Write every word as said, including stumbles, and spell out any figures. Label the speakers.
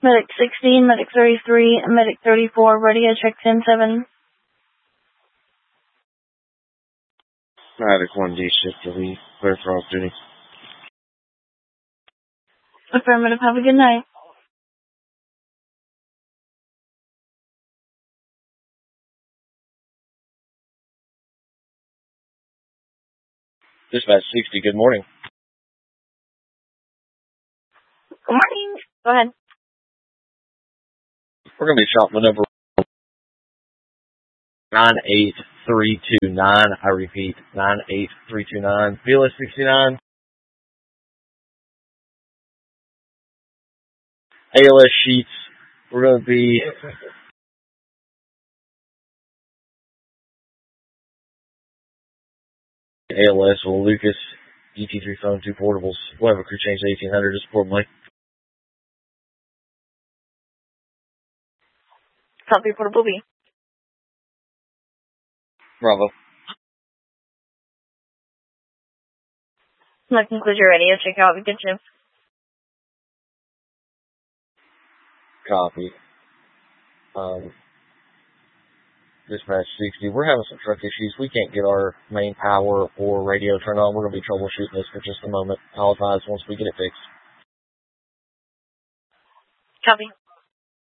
Speaker 1: Medic sixteen, Medic thirty-three, and Medic thirty-four, radio check ten seven.
Speaker 2: Medic one D shift to leave. Clear for off duty.
Speaker 1: Affirmative. Have a good night.
Speaker 2: Dispatch sixty, good morning.
Speaker 1: Good morning. Go ahead.
Speaker 2: We're going to be shot with number nine eight three two nine. I repeat, nine eight three two nine. B L S sixty-nine. A L S sheets. We're going to be A L S with Lucas, E T three phone, two portables. We'll have a crew change to eighteen hundred. Just report, Mike.
Speaker 1: Copy, portable B.
Speaker 2: Bravo.
Speaker 1: That concludes your radio check out. Good shift.
Speaker 2: Copy. Um, Dispatch sixty, we're having some truck issues. We can't get our main power or radio turned on. We're going to be troubleshooting this for just a moment. I'll advise once we get it fixed.
Speaker 1: Copy.